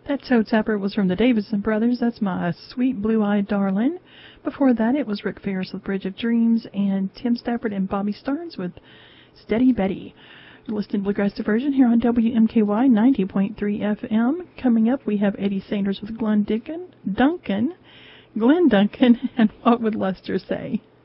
That Toe Tapper was from the Davison Brothers. That's My Sweet Blue-Eyed Darling. Before that, it was Rick Ferris with Bridge of Dreams and Tim Stafford and Bobby Starnes with Steady Betty. You're listening to Bluegrass Diversion here on WMKY 90.3 FM. Coming up, we have Eddie Sanders with Glenn Duncan, and What Would Lester Say?